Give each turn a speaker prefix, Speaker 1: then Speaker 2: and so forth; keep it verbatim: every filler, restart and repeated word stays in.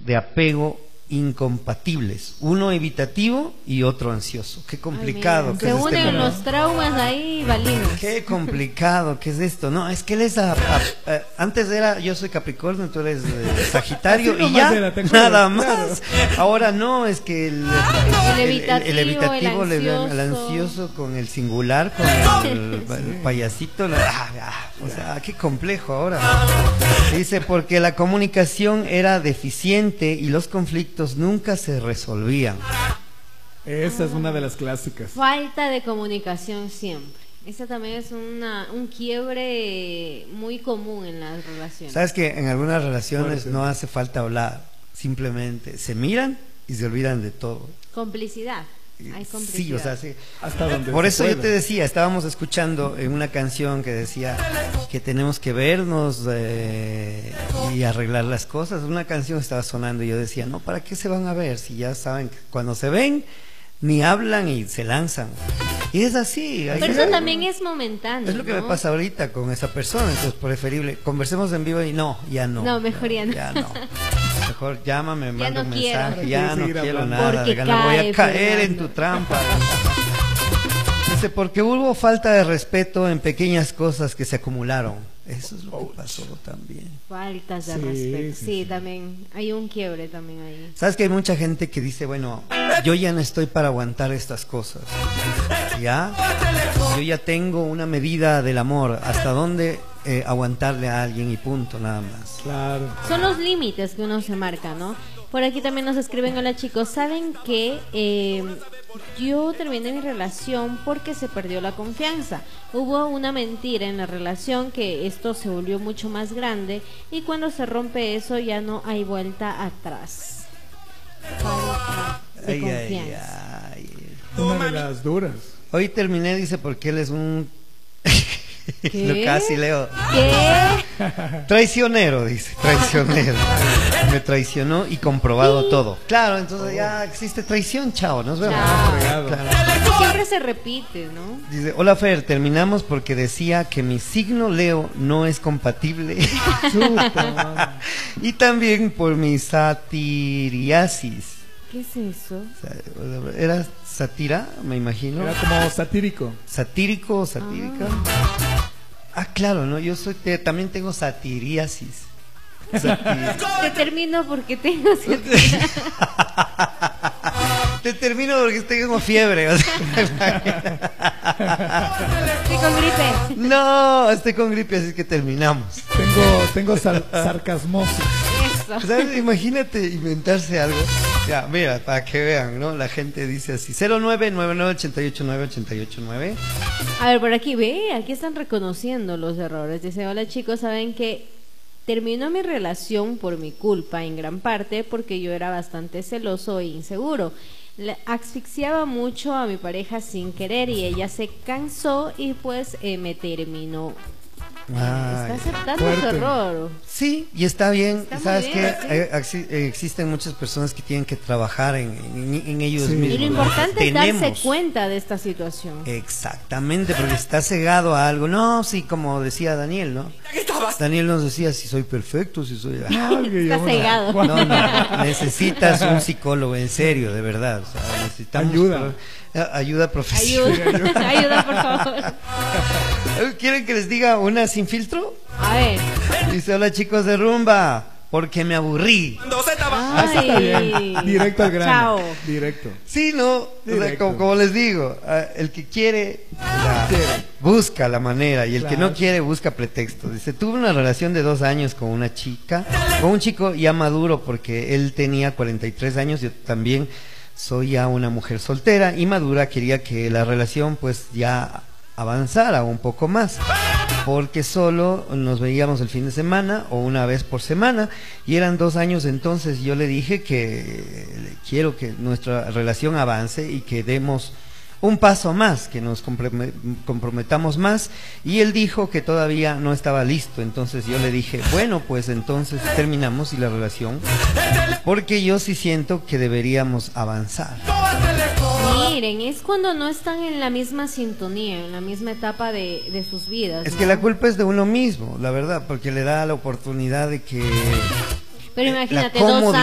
Speaker 1: de apego incompatibles, uno evitativo y otro ansioso. Qué complicado.
Speaker 2: Ay,
Speaker 1: que
Speaker 2: se
Speaker 1: es
Speaker 2: unen
Speaker 1: este
Speaker 2: los traumas ahí, valimos.
Speaker 1: Qué complicado, ¿qué es esto? No, es que él es a, a, a, antes era, yo soy Capricornio, tú eres eh, Sagitario y ya, era, nada más. Claro. Ahora no, es que el, el, el evitativo, el, el, evitativo el le ven al ansioso con el singular, con el, el, el payasito. Ah, ah, o sea, qué complejo ahora. Dice, porque la comunicación era deficiente y los conflictos nunca se resolvían.
Speaker 3: Esa es una de las clásicas.
Speaker 2: Falta de comunicación siempre. Esa también es una, un quiebre muy común en las relaciones.
Speaker 1: Sabes que en algunas relaciones no hace falta hablar, simplemente se miran y se olvidan de todo.
Speaker 2: Complicidad. Hay complicidad.
Speaker 1: Sí, o sea, sí.
Speaker 3: Hasta donde
Speaker 1: por eso
Speaker 3: pueda.
Speaker 1: Yo te decía, estábamos escuchando en una canción que decía que tenemos que vernos eh, y arreglar las cosas. Una canción estaba sonando y yo decía, no, ¿para qué se van a ver? Si ya saben que cuando se ven, ni hablan y se lanzan. Y es así.
Speaker 2: Pero eso también es momentáneo.
Speaker 1: Es lo que
Speaker 2: ¿no?
Speaker 1: me pasa ahorita con esa persona, entonces preferible, conversemos en vivo y no, ya no.
Speaker 2: No, mejor ya no.
Speaker 1: Ya no. Mejor llámame, me manda un mensaje,
Speaker 2: quiero.
Speaker 1: ya no quiero
Speaker 3: hablando.
Speaker 1: nada,
Speaker 2: Porque
Speaker 1: regalo, voy a caer
Speaker 2: Fernando.
Speaker 1: en tu trampa. Dice, porque hubo falta de respeto en pequeñas cosas que se acumularon. Eso es lo que pasó también.
Speaker 2: Faltas de
Speaker 3: Sí,
Speaker 2: respeto.
Speaker 3: sí,
Speaker 2: Sí,
Speaker 3: sí.
Speaker 2: también hay un quiebre también ahí.
Speaker 1: Sabes que hay mucha gente que dice, bueno, yo ya no estoy para aguantar estas cosas. ¿Ya? Yo ya tengo una medida del amor, hasta dónde eh, aguantarle a alguien y punto, nada más.
Speaker 3: Claro.
Speaker 2: Son los límites que uno se marca, ¿no? Por aquí también nos escriben, hola chicos, ¿saben qué? Eh, yo terminé mi relación porque se perdió la confianza. Hubo una mentira en la relación que esto se volvió mucho más grande y cuando se rompe eso ya no hay vuelta atrás. Falta de
Speaker 1: Ay,
Speaker 2: confianza.
Speaker 1: ay, ay.
Speaker 3: Una de las duras.
Speaker 1: Hoy terminé, dice, porque él es un...
Speaker 2: ¿Qué?
Speaker 1: Lo casi leo.
Speaker 2: ¿Qué?
Speaker 1: Traicionero, dice, traicionero. Me traicionó y comprobado todo. Claro, entonces ya existe traición, chao, nos vemos.
Speaker 2: Chao.
Speaker 1: Claro.
Speaker 2: Siempre se repite, ¿no?
Speaker 1: Dice, hola Fer, terminamos porque decía que mi signo Leo no es compatible. Y también por mi satiriasis.
Speaker 2: ¿Qué es eso?
Speaker 1: O sea, ¿era sátira, me imagino?
Speaker 3: Era como satírico.
Speaker 1: ¿Satírico o satírica? Ah, ah claro, ¿no? Yo soy te, también tengo satiriasis. Satir...
Speaker 2: Te termino porque tengo
Speaker 1: Te termino porque tengo fiebre. O sea,
Speaker 2: estoy con gripe.
Speaker 1: no, estoy con gripe, así que terminamos.
Speaker 3: Tengo, tengo sal, sarcasmosis.
Speaker 2: Eso.
Speaker 1: ¿Sabes? Imagínate inventarse algo. Ya, mira, para que vean, ¿no? La gente dice así, cero nueve nueve nueve ocho ocho nueve ocho ocho nueve.
Speaker 2: A ver, por aquí, ve, aquí están reconociendo los errores. Dice, hola chicos, ¿saben que terminó mi relación por mi culpa en gran parte porque yo era bastante celoso e inseguro? Le asfixiaba mucho a mi pareja sin querer y ella se cansó y pues eh, me terminó. Está aceptando
Speaker 3: fuerte.
Speaker 2: su error.
Speaker 1: Sí, y está bien.
Speaker 2: Está muy
Speaker 1: Sabes
Speaker 2: bien,
Speaker 1: que
Speaker 2: sí.
Speaker 1: eh, exi- eh, existen muchas personas que tienen que trabajar en, en, en ellos
Speaker 3: Sí.
Speaker 1: mismos.
Speaker 2: Y lo importante es
Speaker 1: Tenemos.
Speaker 2: darse cuenta de esta situación.
Speaker 1: Exactamente, porque está cegado a algo. No, sí, como decía Daniel, ¿no? Daniel nos decía, si soy perfecto, si soy...
Speaker 2: Está cegado.
Speaker 1: No, no, necesitas un psicólogo, en serio, de verdad. O sea, necesitamos
Speaker 3: Ayuda.
Speaker 1: pro- eh, ayuda profesional.
Speaker 2: Ayuda, ayuda, por favor.
Speaker 1: ¿Quieren que les diga una sin filtro?
Speaker 2: A ver.
Speaker 1: Dice, hola chicos de Rumba, porque me aburrí.
Speaker 3: Ah, sí, está bien.
Speaker 2: Ay.
Speaker 3: Directo al grano.
Speaker 2: Chao.
Speaker 3: Directo.
Speaker 1: Sí, ¿no? O sea,
Speaker 3: Directo.
Speaker 1: como, como les digo, eh, el que quiere, o sea, busca la manera y el que
Speaker 3: Claro.
Speaker 1: no quiere busca pretextos. Dice, tuve una relación de dos años con una chica, con un chico ya maduro porque él tenía cuarenta y tres años, yo también soy ya una mujer soltera y madura, quería que la relación pues ya avanzara un poco más, porque solo nos veíamos el fin de semana o una vez por semana y eran dos años. Entonces yo le dije que quiero que nuestra relación avance y que demos un paso más, que nos comprome- comprometamos más, y él dijo que todavía no estaba listo. Entonces yo le dije, bueno, pues entonces terminamos y la relación, porque yo sí siento que deberíamos avanzar.
Speaker 2: Miren, es cuando no están en la misma sintonía, en la misma etapa de, de sus vidas.
Speaker 1: Es
Speaker 2: ¿no?
Speaker 1: que la culpa es de uno mismo, la verdad, porque le da la oportunidad de que
Speaker 2: Pero
Speaker 1: la
Speaker 2: imagínate, dos
Speaker 1: comodidad